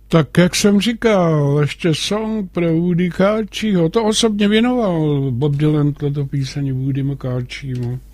Tak jak jsem říkal, ještě song pro Woody Carčího. To osobně věnoval Bob Dylan, toto píseň Woody Carčímu.